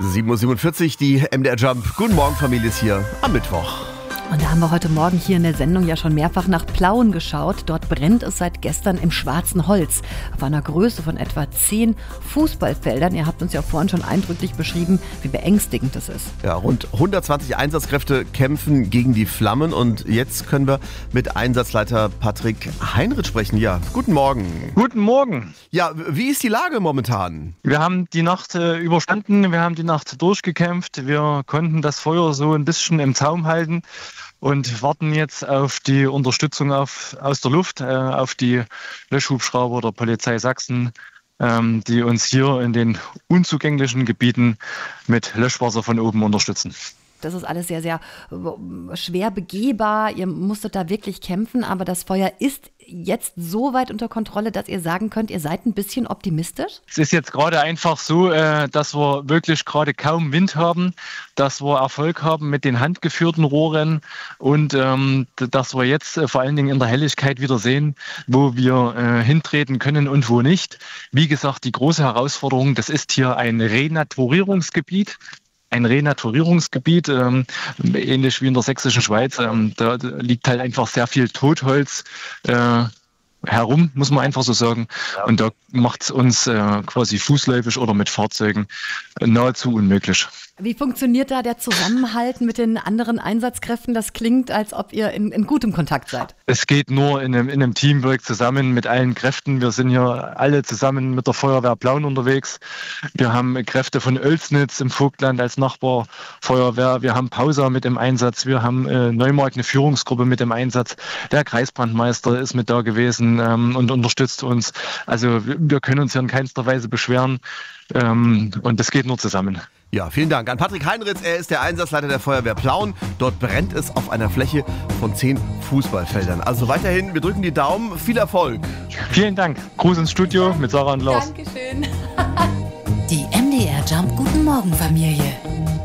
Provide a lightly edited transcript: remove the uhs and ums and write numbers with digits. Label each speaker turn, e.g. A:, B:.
A: 7:47 Uhr, die MDR Jump. Guten Morgen, Familie, ist hier am Mittwoch.
B: Und da haben wir heute Morgen hier in der Sendung ja schon mehrfach nach Plauen geschaut. Dort brennt es seit gestern im Schwarzen Holz. Auf einer Größe von etwa 10 Fußballfeldern. Ihr habt uns ja vorhin schon eindrücklich beschrieben, wie beängstigend das ist.
A: Ja, rund 120 Einsatzkräfte kämpfen gegen die Flammen. Und jetzt können wir mit Einsatzleiter Patrick Heinrich sprechen. Ja, guten Morgen.
C: Guten Morgen.
A: Ja, wie ist die Lage momentan?
C: Wir haben die Nacht überstanden, wir haben die Nacht durchgekämpft. Wir konnten das Feuer so ein bisschen im Zaum halten und warten jetzt auf die Unterstützung aus der Luft, auf die Löschhubschrauber der Polizei Sachsen, die uns hier in den unzugänglichen Gebieten mit Löschwasser von oben unterstützen.
B: Das ist alles sehr, sehr schwer begehbar. Ihr musstet da wirklich kämpfen, aber das Feuer ist jetzt so weit unter Kontrolle, dass ihr sagen könnt, ihr seid ein bisschen optimistisch?
C: Es ist jetzt gerade einfach so, dass wir wirklich gerade kaum Wind haben, dass wir Erfolg haben mit den handgeführten Rohren und dass wir jetzt vor allen Dingen in der Helligkeit wieder sehen, wo wir hintreten können und wo nicht. Wie gesagt, die große Herausforderung, das ist hier ein Renaturierungsgebiet. Ähnlich wie in der sächsischen Schweiz. Da liegt halt einfach sehr viel Totholz herum, muss man einfach so sagen. Ja. Und da macht es uns quasi fußläufig oder mit Fahrzeugen nahezu unmöglich.
B: Wie funktioniert da der Zusammenhalt mit den anderen Einsatzkräften? Das klingt, als ob ihr in gutem Kontakt seid.
C: Es geht nur in einem Teamwork zusammen mit allen Kräften. Wir sind hier alle zusammen mit der Feuerwehr Plauen unterwegs. Wir haben Kräfte von Oelsnitz im Vogtland als Nachbarfeuerwehr. Wir haben Pausa mit im Einsatz. Wir haben Neumarkt eine Führungsgruppe mit im Einsatz. Der Kreisbrandmeister ist mit da gewesen und unterstützt uns. Also wir können uns hier in keinster Weise beschweren. Und das geht nur zusammen.
A: Ja, vielen Dank an Patrick Heinrich. Er ist der Einsatzleiter der Feuerwehr Plauen. Dort brennt es auf einer Fläche von 10 Fußballfeldern. Also weiterhin, wir drücken die Daumen. Viel Erfolg.
C: Vielen Dank. Gruß ins Studio mit Sarah und Lars.
B: Dankeschön.
D: Die MDR Jump Guten Morgen Familie.